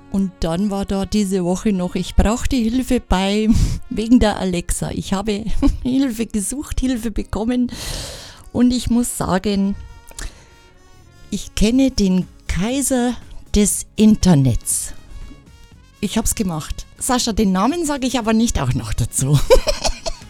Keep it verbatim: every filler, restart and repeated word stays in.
Und dann war da diese Woche noch, ich brauchte Hilfe bei, wegen der Alexa. Ich habe Hilfe gesucht, Hilfe bekommen und ich muss sagen, ich kenne den Kaiser des Internets. Ich hab's gemacht. Sascha, den Namen sage ich aber nicht auch noch dazu.